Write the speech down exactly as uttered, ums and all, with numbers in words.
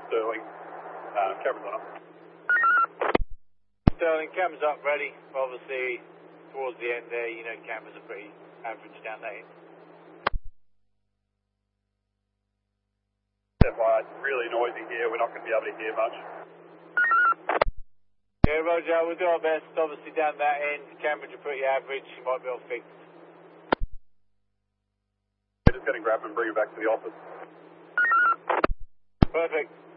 Sterling. Uh, cameras on up. Sterling, cameras up, ready. Obviously, towards the end there, you know, cameras are pretty average down that end. F Y I, it's really noisy here. We're not going to be able to hear much. Yeah, Roger, we'll do our best. Obviously, down that end, cameras are pretty average. You might be all fixed. We're just going to grab him and bring him back to the office. Perfect.